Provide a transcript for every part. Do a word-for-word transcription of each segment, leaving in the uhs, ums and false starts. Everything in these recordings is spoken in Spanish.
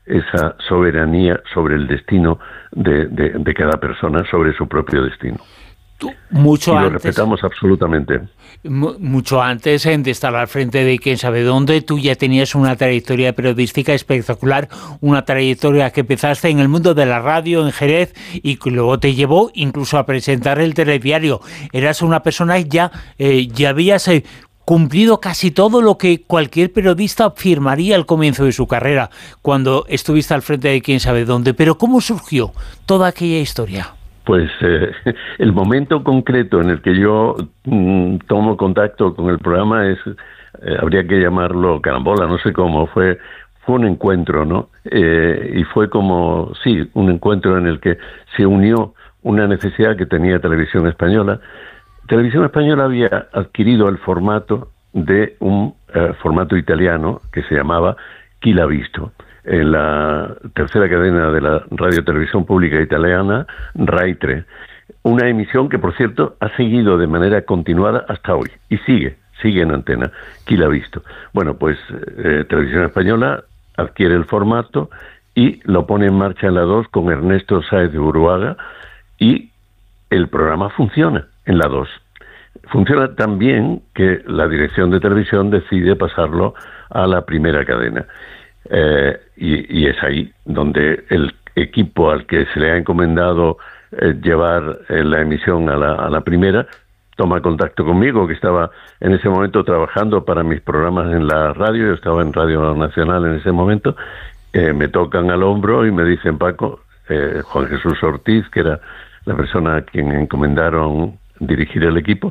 esa soberanía sobre el destino de, de, de cada persona, sobre su propio destino. Tú, mucho y lo antes, respetamos absolutamente. Mucho antes de estar al frente de quién sabe dónde, tú ya tenías una trayectoria periodística espectacular, una trayectoria que empezaste en el mundo de la radio en Jerez y que luego te llevó incluso a presentar el telediario. Eras una persona ya, eh, ya habías eh, cumplido casi todo lo que cualquier periodista afirmaría al comienzo de su carrera, cuando estuviste al frente de quién sabe dónde. Pero ¿cómo surgió toda aquella historia? Pues eh, el momento concreto en el que yo mm, tomo contacto con el programa es, eh, habría que llamarlo carambola, no sé cómo, fue fue un encuentro, ¿no? Eh, y fue como, sí, un encuentro en el que se unió una necesidad que tenía Televisión Española. Televisión Española había adquirido el formato de un eh, formato italiano que se llamaba Chi l'ha visto, en la tercera cadena de la Radio Televisión Pública Italiana, Rai tres. Una emisión que, por cierto, ha seguido de manera continuada hasta hoy. Y sigue, sigue en antena. Chi l'ha visto. Bueno, pues eh, Televisión Española adquiere el formato y lo pone en marcha en la dos con Ernesto Sáez de Buruaga y el programa funciona en la dos. Funciona tan bien que la dirección de televisión decide pasarlo a la primera cadena. Eh, y, y es ahí donde el equipo al que se le ha encomendado eh, llevar eh, la emisión a la, a la primera toma contacto conmigo, que estaba en ese momento trabajando para mis programas en la radio. Yo estaba en Radio Nacional en ese momento. Eh, me tocan al hombro y me dicen: Paco, eh, Juan Jesús Ortiz, que era la persona a quien encomendaron dirigir el equipo,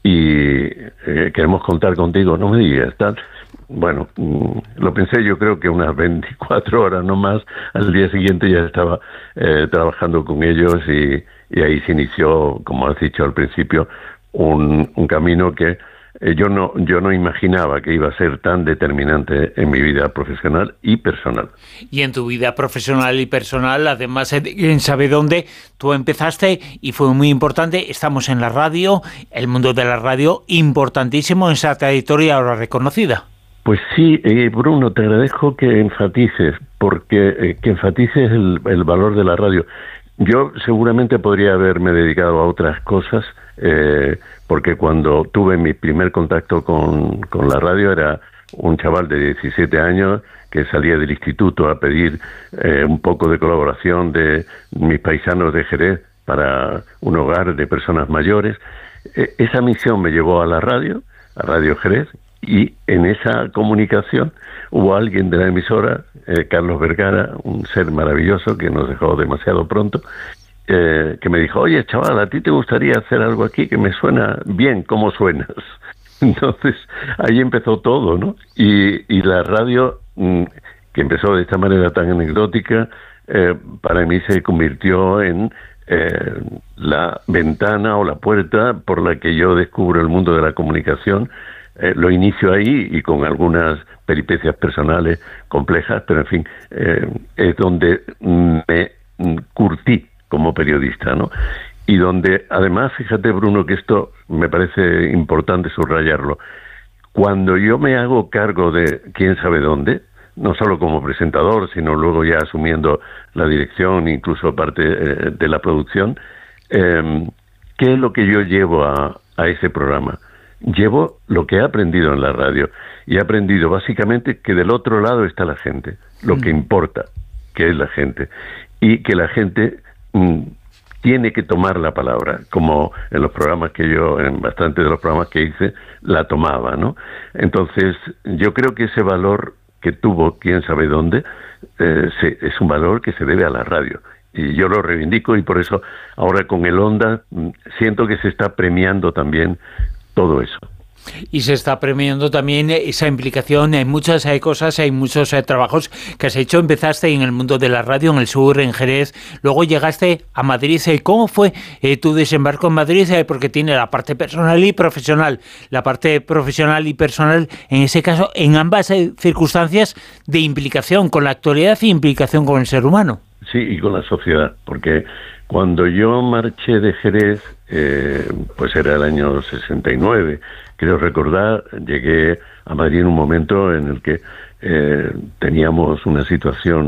y eh, queremos contar contigo. No me digas, tal. Bueno, lo pensé, yo creo que unas veinticuatro horas no más. Al día siguiente ya estaba eh, trabajando con ellos y, y ahí se inició, como has dicho al principio, un, un camino que eh, yo no yo no imaginaba que iba a ser tan determinante en mi vida profesional y personal. Y en tu vida profesional y personal, además, en sabe dónde, tú empezaste y fue muy importante. Estamos en la radio, el mundo de la radio, importantísimo en esa trayectoria ahora reconocida. Pues sí, eh, Bruno, te agradezco que enfatices, porque eh, que enfatices el, el valor de la radio. Yo seguramente podría haberme dedicado a otras cosas, eh, porque cuando tuve mi primer contacto con, con la radio era un chaval de diecisiete años que salía del instituto a pedir eh, un poco de colaboración de mis paisanos de Jerez para un hogar de personas mayores. Eh, esa misión me llevó a la radio, a Radio Jerez, y en esa comunicación hubo alguien de la emisora, eh, Carlos Vergara, un ser maravilloso que nos dejó demasiado pronto, eh, que me dijo: oye, chaval, ¿a ti te gustaría hacer algo aquí que me suena bien? ¿Cómo suenas? Entonces, ahí empezó todo, ¿no? Y, y la radio, mmm, que empezó de esta manera tan anecdótica, eh, para mí se convirtió en eh, la ventana o la puerta por la que yo descubro el mundo de la comunicación. Eh, lo inicio ahí y con algunas peripecias personales complejas, pero en fin, eh, es donde me curtí como periodista, ¿no? Y donde, además, fíjate, Bruno, que esto me parece importante subrayarlo. Cuando yo me hago cargo de quién sabe dónde, no solo como presentador, sino luego ya asumiendo la dirección, incluso parte eh, de la producción, eh, ¿qué es lo que yo llevo a, a ese programa? Llevo lo que he aprendido en la radio, y he aprendido básicamente que del otro lado está la gente, lo que importa, que es la gente, y que la gente mm, tiene que tomar la palabra, como en los programas que yo, en bastantes de los programas que hice, la tomaba, ¿no? Entonces, yo creo que ese valor que tuvo quién sabe dónde, eh, se, es un valor que se debe a la radio. Y yo lo reivindico, y por eso ahora con el Onda siento que se está premiando también todo eso. Y se está premiando también esa implicación en muchas hay cosas, hay muchos eh, trabajos que has hecho. Empezaste en el mundo de la radio, en el sur, en Jerez, luego llegaste a Madrid. ¿Cómo fue eh, tu desembarco en Madrid? Eh, porque tiene la parte personal y profesional. La parte profesional y personal, en ese caso, en ambas eh, circunstancias de implicación con la actualidad y implicación con el ser humano. Sí, y con la sociedad, porque cuando yo marché de Jerez, eh, pues era el año sesenta y nueve, creo recordar, llegué a Madrid en un momento en el que eh, teníamos una situación